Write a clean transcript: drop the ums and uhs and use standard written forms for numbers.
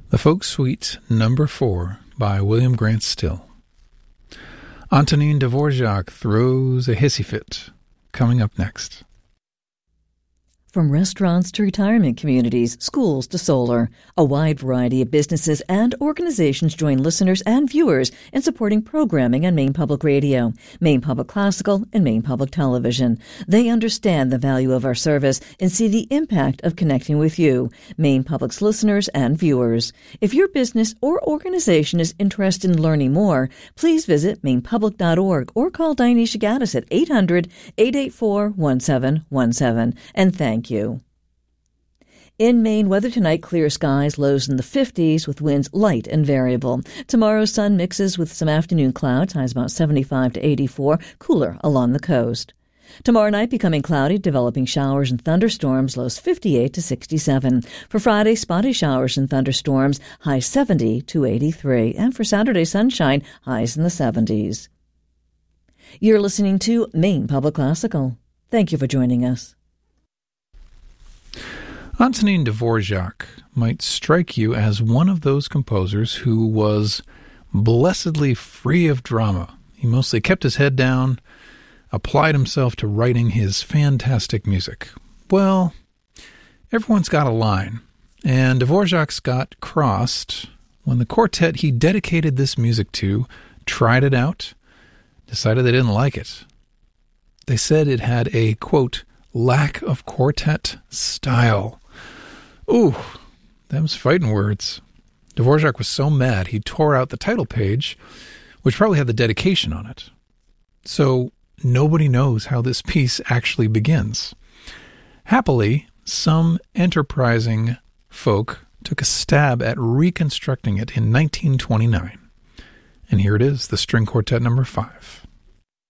The Folk Suite Number 4 by William Grant Still. Antonin Dvorak throws a hissy fit. Coming up next. From restaurants to retirement communities, schools to solar, a wide variety of businesses and organizations join listeners and viewers in supporting programming on Maine Public Radio, Maine Public Classical, and Maine Public Television. They understand the value of our service and see the impact of connecting with you, Maine Public's listeners and viewers. If your business or organization is interested in learning more, please visit mainepublic.org or call Dionysia Gaddis at 800-884-1717. And thank you. In Maine, weather tonight, clear skies, lows in the 50s with winds light and variable. Tomorrow, sun mixes with some afternoon clouds, highs about 75 to 84, cooler along the coast. Tomorrow night, becoming cloudy, developing showers and thunderstorms, lows 58 to 67. For Friday, spotty showers and thunderstorms, highs 70 to 83. And for Saturday, sunshine, highs in the 70s. You're listening to Maine Public Classical. Thank you for joining us. Antonin Dvorak might strike you as one of those composers who was blessedly free of drama. He mostly kept his head down, applied himself to writing his fantastic music. Well, everyone's got a line, and Dvorak's got crossed when the quartet he dedicated this music to tried it out, decided they didn't like it. They said it had a, quote, lack of quartet style. Ooh, them's fighting words. Dvorak was so mad he tore out the title page, which probably had the dedication on it. So nobody knows how this piece actually begins. Happily, some enterprising folk took a stab at reconstructing it in 1929. And here it is, the String Quartet number 5.